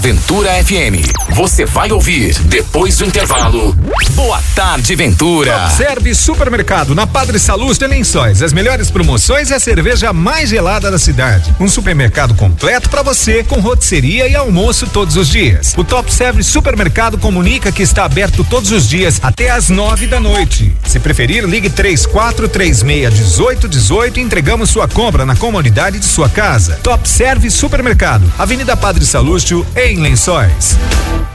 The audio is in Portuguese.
Ventura FM. Você vai ouvir depois do intervalo. Boa tarde, Ventura. Observe Supermercado na Padre Salustio em Lençóis. As melhores promoções e a cerveja mais gelada da cidade. Um supermercado completo para você, com rotisseria e almoço todos os dias. O Top Service Supermercado comunica que está aberto todos os dias até às 9 da noite. Se preferir, ligue 3436-1818 e entregamos sua compra na comodidade de sua casa. Top Service Supermercado, Avenida Padre Salustio, em Lençóis.